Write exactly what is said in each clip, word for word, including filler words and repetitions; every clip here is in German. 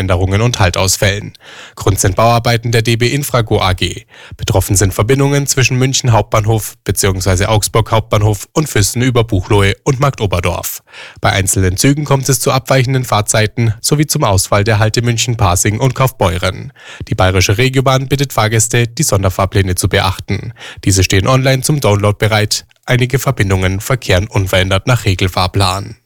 Verkehrsbehinderungen und Haltausfällen. Grund sind Bauarbeiten der D B Infrago A G. Betroffen sind Verbindungen zwischen München Hauptbahnhof bzw. Augsburg Hauptbahnhof und Füssen über Buchloe und Marktoberdorf. Bei einzelnen Zügen kommt es zu abweichenden Fahrzeiten sowie zum Ausfall der Halte München Pasing und Kaufbeuren. Die Bayerische Regiobahn bittet Fahrgäste, die Sonderfahrpläne zu beachten. Diese stehen online zum Download bereit. Einige Verbindungen verkehren unverändert nach Regelfahrplan.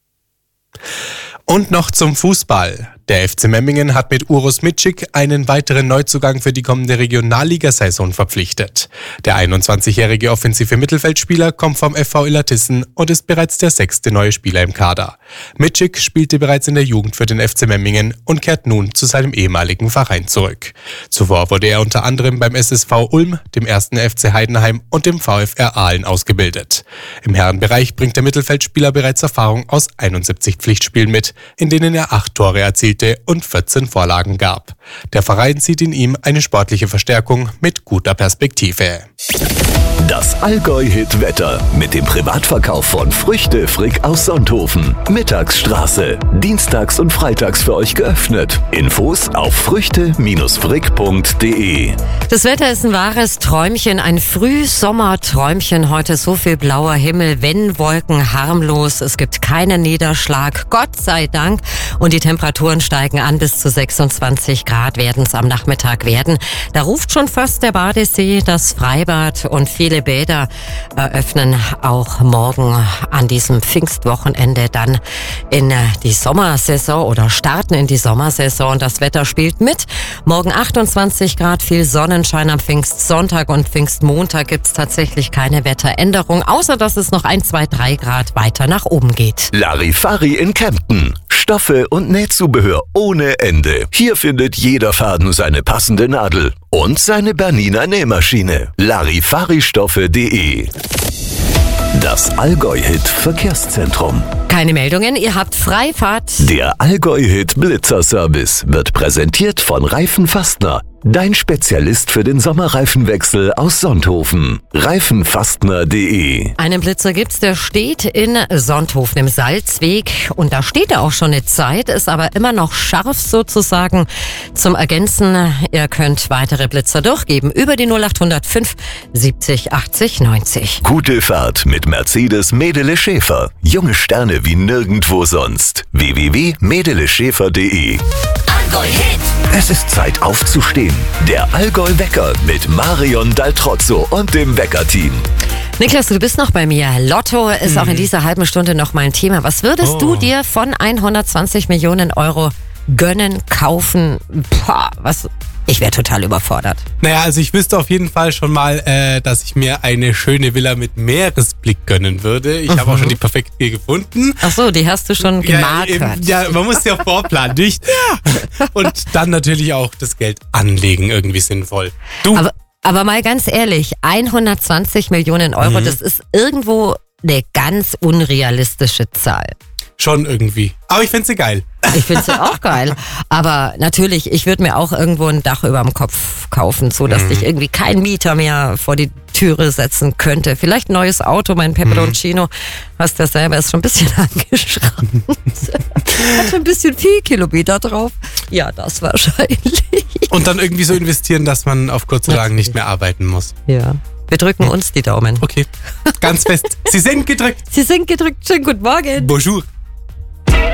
Und noch zum Fußball. Der F C Memmingen hat mit Uros Mitschik einen weiteren Neuzugang für die kommende Regionalligasaison verpflichtet. Der einundzwanzigjährige offensive Mittelfeldspieler kommt vom F V Illertissen und ist bereits der sechste neue Spieler im Kader. Mitschik spielte bereits in der Jugend für den F C Memmingen und kehrt nun zu seinem ehemaligen Verein zurück. Zuvor wurde er unter anderem beim S S V Ulm, dem ersten F C Heidenheim und dem V F R Aalen ausgebildet. Im Herrenbereich bringt der Mittelfeldspieler bereits Erfahrung aus einundsiebzig Pflichtspielen mit, in denen er acht Tore erzielte und vierzehn Vorlagen gab. Der Verein sieht in ihm eine sportliche Verstärkung mit guter Perspektive. Das Allgäu-Hit-Wetter mit dem Privatverkauf von Früchte Frick aus Sonthofen. Mittagsstraße. Dienstags und freitags für euch geöffnet. Infos auf früchte Frick punkt de. Das Wetter ist ein wahres Träumchen, ein Frühsommerträumchen. Heute so viel blauer Himmel, wenn Wolken harmlos. Es gibt keinen Niederschlag, Gott sei Dank. Und die Temperaturen steigen an, bis zu sechsundzwanzig Grad werden es am Nachmittag werden. Da ruft schon fast der Badesee, das Freibad und viele Bäder eröffnen auch morgen an diesem Pfingstwochenende dann in die Sommersaison oder starten in die Sommersaison. Das Wetter spielt mit. Morgen achtundzwanzig Grad, viel Sonnenschein am Pfingstsonntag und Pfingstmontag gibt es tatsächlich keine Wetteränderung, außer dass es noch ein, zwei, drei Grad weiter nach oben geht. Larifari in Kempten. Stoffe und Nähzubehör ohne Ende. Hier findet jeder Faden seine passende Nadel und seine Bernina Nähmaschine. Larifari-Stoffe punkt de. Das Allgäu-Hit Verkehrszentrum. Keine Meldungen, ihr habt Freifahrt. Der Allgäu-Hit Blitzer-Service wird präsentiert von Reifenfastner. Dein Spezialist für den Sommerreifenwechsel aus Sonthofen. Reifenfastner punkt de. Einen Blitzer gibt's, der steht in Sonthofen im Salzweg und da steht er auch schon eine Zeit, ist aber immer noch scharf sozusagen. Zum Ergänzen, ihr könnt weitere Blitzer durchgeben über die null acht null fünf siebzig achtzig neunzig. Gute Fahrt mit Mercedes Medele Schäfer. Junge Sterne wie nirgendwo sonst. w w w punkt medele schäfer punkt de. Es ist Zeit aufzustehen. Der Allgäu-Wecker mit Marion Daltrozzo und dem Wecker-Team. Niklas, du bist noch bei mir. Lotto ist hm. auch in dieser halben Stunde noch mal ein Thema. Was würdest oh. du dir von hundertzwanzig Millionen Euro gönnen, kaufen? Boah, was... Ich wäre total überfordert. Naja, also ich wüsste auf jeden Fall schon mal, äh, dass ich mir eine schöne Villa mit Meeresblick gönnen würde. Ich mhm. habe auch schon die perfekte gefunden. Ach so, die hast du schon gemarkert. Ja, ja, man muss ja vorplanen, nicht? Und dann natürlich auch das Geld anlegen, irgendwie sinnvoll. Du. Aber, aber mal ganz ehrlich, hundertzwanzig Millionen Euro, mhm. das ist irgendwo eine ganz unrealistische Zahl. Schon irgendwie. Aber ich find's sie geil. Ich find's ja auch geil. Aber natürlich, ich würde mir auch irgendwo ein Dach über dem Kopf kaufen, so dass mhm. sich irgendwie kein Mieter mehr vor die Türe setzen könnte. Vielleicht ein neues Auto, mein Peperoncino, mhm. hast du ja selber, ist schon ein bisschen angeschrammt. Hat schon ein bisschen viel Kilometer drauf. Ja, das wahrscheinlich. Und dann irgendwie so investieren, dass man auf kurz oder lang nicht mehr arbeiten muss. Ja. Wir drücken uns die Daumen. Okay, ganz fest. Sie sind gedrückt. Sie sind gedrückt. Schönen guten Morgen. Bonjour.